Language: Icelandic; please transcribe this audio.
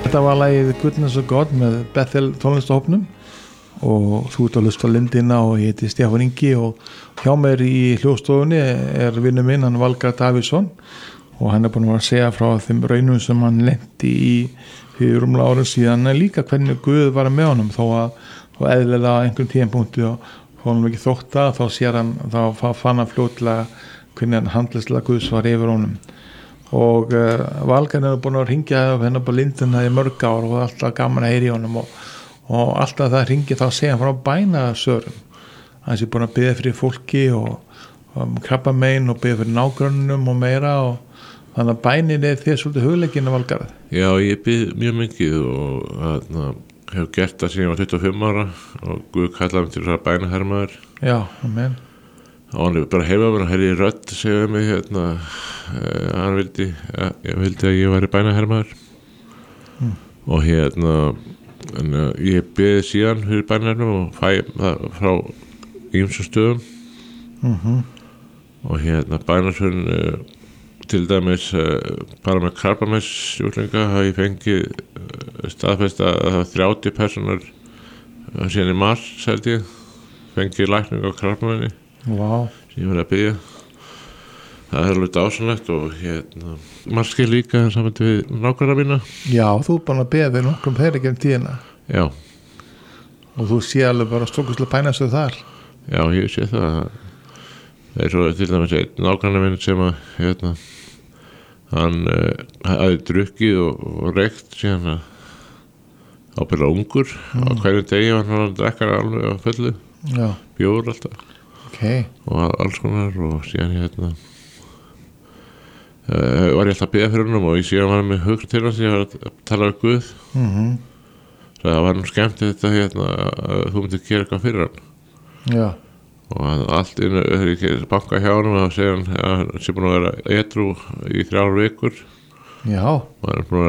Þetta var lagið Goodness of God með Bethel tónlistahópnum og þú ert að hlusta á Lindina og ég heiti Stefán Ingi og hjá mér í hljóðstofunni vinur minn, hann Valgarð Davíðsson og hann búinn að segja frá þeim raunum sem hann lenti í fyrir rúmlega árum síðan en líka hvernig Guð var með honum þó eðlilega á einhverjum tímapunkti og honum ekki þótt að þá fann hann fljótlega hvernig handleyslega Guðs var yfir honum og Valgarð búinn að hringja hennar på Lindina í mörg ár og alltaf gaman að heyra í honum og alltaf það hringi þá segja hann frá bænasörum hann sé búinn að biðja fyrir fólki og krabbamein og biðja fyrir nágrönnum og meira og þannig að bænin þér svolítið hugleikinn af Valgarð. Já, ég bið mjög mikið og hef gert það síðan ég var 25 ára og Guð kallaði mig til að bænahermaður. Já, amen. Og hann bara heima mér og herri rödd segja mig hann vildi að ég væri bænahermaður og en ég beði síðan fyrir bænarnum og fæ það frá ýmsum stöðum og bænarsvörn til dæmis bara með krabbameinssjúklinga hafa ég fengið staðfest að það var 30 personur síðan í mars held ég fengið lækning á krabbameini sem ég verið að biðja það alveg dásanlegt og margir líka saman við nágranna mína. Já, þú búinn að biðja við nokkrum þeirra gegnum tíðina. Já. Og þú sé alveg bara stórkostlega bænastöð þar. Já, ég sé það. Það svo til dæmis einn nágranna minn sem að hann hafði drukkið og reykt síðan ábyrða ungur á hverjum degi var hann að drekka alveg á fullu. Já. Bjór alltaf. Okay. Og alls konar og síðan var ég alltaf að biðja fyrir hennum og ég síðan var með hugst til hans ég var að tala við Guð það var nú skemmt þetta að þú myndir gera eitthvað fyrir hann já og allt þegar ég banka hjá hann og segja hann að hann sé búin að vera edrú í 3 vikur já og hann er búin að